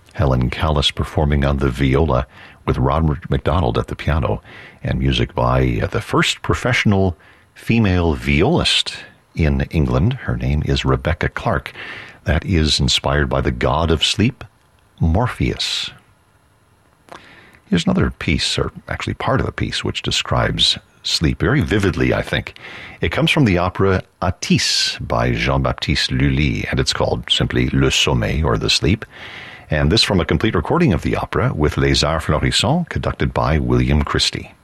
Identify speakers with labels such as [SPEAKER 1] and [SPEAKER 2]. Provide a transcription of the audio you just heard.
[SPEAKER 1] Helen Callis performing on the viola with Robert MacDonald at the piano, and music by the first professional female violist in England. Her name is Rebecca Clark. That is inspired by the god of sleep, Morpheus. Here's another piece, or actually part of a piece, which describes sleep very vividly, I think. It comes from the opera Atys by Jean-Baptiste Lully, and it's called simply Le Sommeil, or The Sleep. And this from a complete recording of the opera with Les Arts Florissants, conducted by William Christie.